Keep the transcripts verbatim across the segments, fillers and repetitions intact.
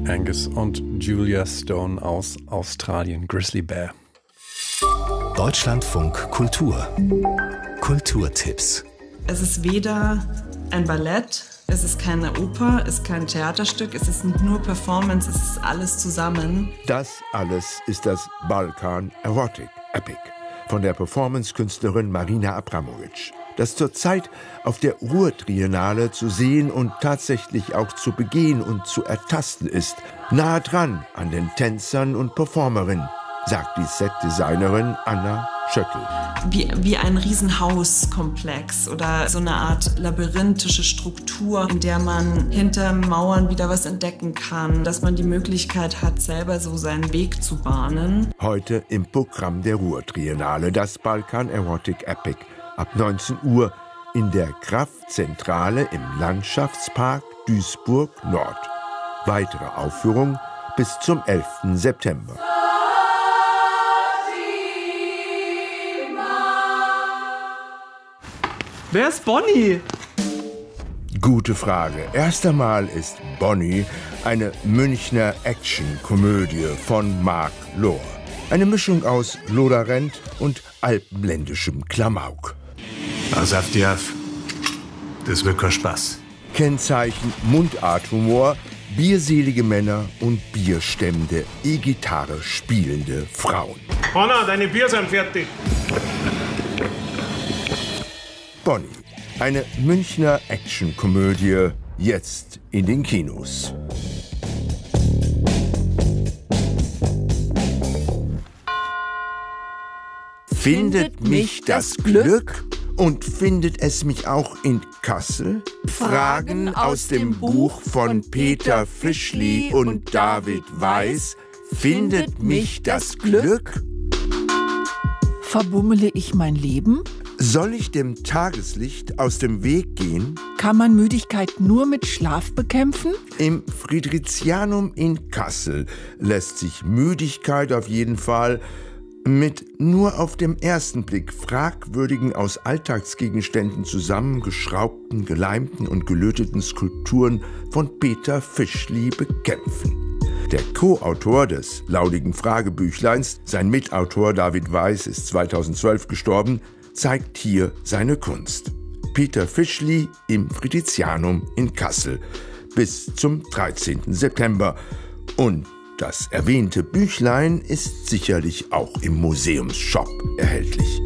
Angus und Julia Stone aus Australien, Grizzly Bear. Deutschlandfunk Kultur. Kulturtipps. Es ist weder ein Ballett, es ist keine Oper, es ist kein Theaterstück, es ist nicht nur Performance, es ist alles zusammen. Das alles ist das Balkan Erotic Epic von der Performance-Künstlerin Marina Abramovic, das zurzeit auf der Ruhr-Triennale zu sehen und tatsächlich auch zu begehen und zu ertasten ist, nahe dran an den Tänzern und Performerinnen, sagt die Setdesignerin Anna Schöttl. Wie, wie ein Riesenhauskomplex oder so eine Art labyrinthische Struktur, in der man hinter Mauern wieder was entdecken kann, dass man die Möglichkeit hat, selber so seinen Weg zu bahnen. Heute im Programm der Ruhr-Triennale das Balkan Erotic Epic ab neunzehn Uhr in der Kraftzentrale im Landschaftspark Duisburg Nord. Weitere Aufführung bis zum elften September. Wer ist Bonnie? Gute Frage. Erst einmal ist Bonnie eine Münchner Action-Komödie von Marc Lohr. Eine Mischung aus Lodderent und alpenländischem Klamauk. Pass auf die auf. Das wird kein Spaß. Kennzeichen Mundarthumor, bierselige Männer und bierstemmende, E-Gitarre spielende Frauen. Hanna, deine Bier sind fertig. Bonnie, eine Münchner Actionkomödie, jetzt in den Kinos. Findet mich das Glück? Und findet es mich auch in Kassel? Fragen aus dem Buch von Peter Fischli und David Weiß. Findet mich das Glück? Verbummele ich mein Leben? Soll ich dem Tageslicht aus dem Weg gehen? Kann man Müdigkeit nur mit Schlaf bekämpfen? Im Friedrichianum in Kassel lässt sich Müdigkeit auf jeden Fall mit nur auf dem ersten Blick fragwürdigen, aus Alltagsgegenständen zusammengeschraubten, geleimten und gelöteten Skulpturen von Peter Fischli bekämpfen. Der Co-Autor des laudigen Fragebüchleins, sein Mitautor David Weiß, ist zweitausendzwölf gestorben, zeigt hier seine Kunst. Peter Fischli im Friedrichianum in Kassel bis zum dreizehnten September. Und das erwähnte Büchlein ist sicherlich auch im Museumsshop erhältlich.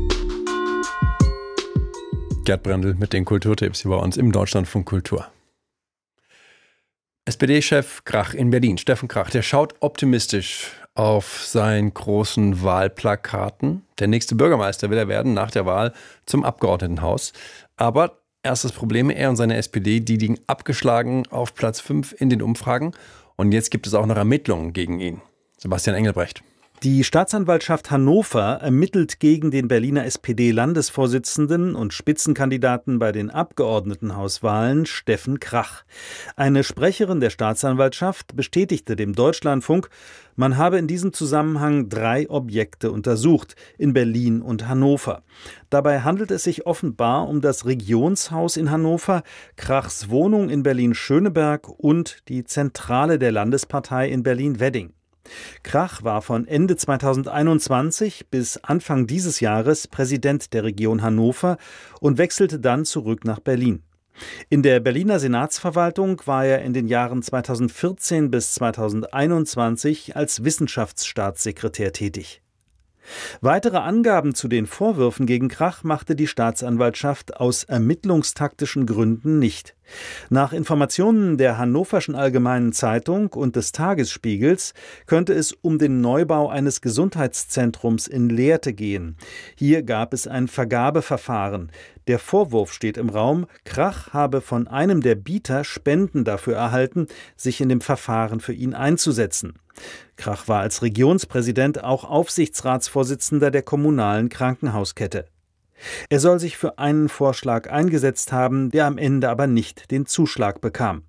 Gerd Brendel mit den Kulturtipps hier bei uns im Deutschlandfunk Kultur. S P D-Chef Krach in Berlin, Steffen Krach, der schaut optimistisch auf seinen großen Wahlplakaten. Der nächste Bürgermeister will er werden nach der Wahl zum Abgeordnetenhaus. Aber erstes Problem, er und seine S P D, die liegen abgeschlagen auf Platz fünf in den Umfragen. Und jetzt gibt es auch noch Ermittlungen gegen ihn. Sebastian Engelbrecht. Die Staatsanwaltschaft Hannover ermittelt gegen den Berliner S P D-Landesvorsitzenden und Spitzenkandidaten bei den Abgeordnetenhauswahlen Steffen Krach. Eine Sprecherin der Staatsanwaltschaft bestätigte dem Deutschlandfunk, man habe in diesem Zusammenhang drei Objekte untersucht, in Berlin und Hannover. Dabei handelt es sich offenbar um das Regionshaus in Hannover, Krachs Wohnung in Berlin-Schöneberg und die Zentrale der Landespartei in Berlin-Wedding. Krach war von Ende zweitausendeinundzwanzig bis Anfang dieses Jahres Präsident der Region Hannover und wechselte dann zurück nach Berlin. In der Berliner Senatsverwaltung war er in den Jahren zweitausendvierzehn bis zweitausendeinundzwanzig als Wissenschaftsstaatssekretär tätig. Weitere Angaben zu den Vorwürfen gegen Krach machte die Staatsanwaltschaft aus ermittlungstaktischen Gründen nicht. Nach Informationen der Hannoverschen Allgemeinen Zeitung und des Tagesspiegels könnte es um den Neubau eines Gesundheitszentrums in Lehrte gehen. Hier gab es ein Vergabeverfahren. Der Vorwurf steht im Raum, Krach habe von einem der Bieter Spenden dafür erhalten, sich in dem Verfahren für ihn einzusetzen. Krach war als Regionspräsident auch Aufsichtsratsvorsitzender der kommunalen Krankenhauskette. Er soll sich für einen Vorschlag eingesetzt haben, der am Ende aber nicht den Zuschlag bekam.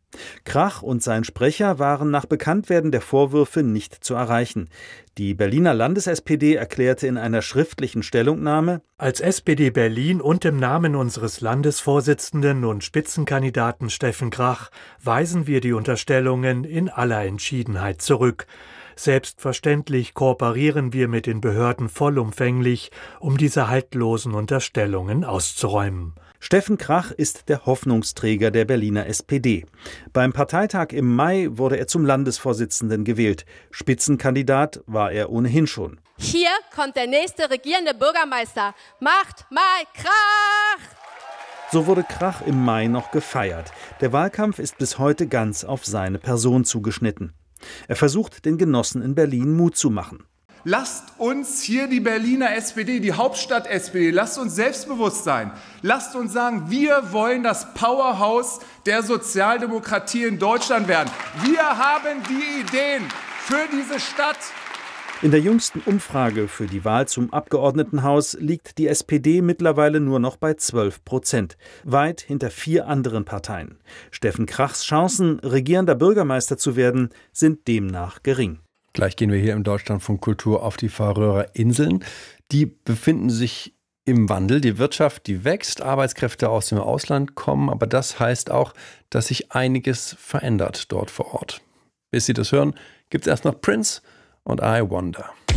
Krach und sein Sprecher waren nach Bekanntwerden der Vorwürfe nicht zu erreichen. Die Berliner Landes-S P D erklärte in einer schriftlichen Stellungnahme: Als S P D Berlin und im Namen unseres Landesvorsitzenden und Spitzenkandidaten Steffen Krach weisen wir die Unterstellungen in aller Entschiedenheit zurück. Selbstverständlich kooperieren wir mit den Behörden vollumfänglich, um diese haltlosen Unterstellungen auszuräumen. Steffen Krach ist der Hoffnungsträger der Berliner S P D. Beim Parteitag im Mai wurde er zum Landesvorsitzenden gewählt. Spitzenkandidat war er ohnehin schon. Hier kommt der nächste regierende Bürgermeister. Macht mal Krach! So wurde Krach im Mai noch gefeiert. Der Wahlkampf ist bis heute ganz auf seine Person zugeschnitten. Er versucht, den Genossen in Berlin Mut zu machen. Lasst uns hier die Berliner S P D, die Hauptstadt-S P D, lasst uns selbstbewusst sein. Lasst uns sagen, wir wollen das Powerhouse der Sozialdemokratie in Deutschland werden. Wir haben die Ideen für diese Stadt. In der jüngsten Umfrage für die Wahl zum Abgeordnetenhaus liegt die S P D mittlerweile nur noch bei zwölf Prozent, weit hinter vier anderen Parteien. Steffen Krachs Chancen, regierender Bürgermeister zu werden, sind demnach gering. Gleich gehen wir hier im Deutschlandfunk Kultur auf die Färöer Inseln. Die befinden sich im Wandel. Die Wirtschaft, die wächst, Arbeitskräfte aus dem Ausland kommen, aber das heißt auch, dass sich einiges verändert dort vor Ort. Bis Sie das hören, gibt es erst noch Prince und I Wonder.